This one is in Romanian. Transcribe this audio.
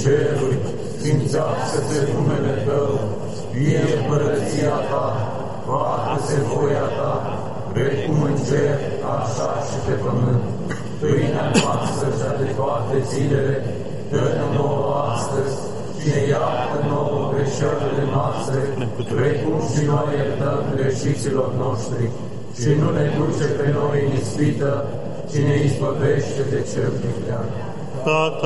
ceruri, sfințească-se numele Tău, fie împărăția Ta, facă-se voia Ta, precum în cer, așa și pe pământ. Pâinea noastră cea de toate zilele, dă-ne nouă astăzi și ne iartă nouă greșelile noastre, precum și noi iertăm greșiților noștri. Și nu ne duce pe noi în ispită, ci ne izbăvește de cel viclean.